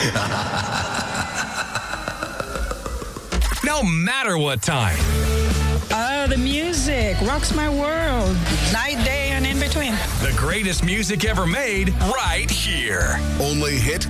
No matter what time. Oh, the music rocks my world. Night, day, and in between. The greatest music ever made right here. Only Hit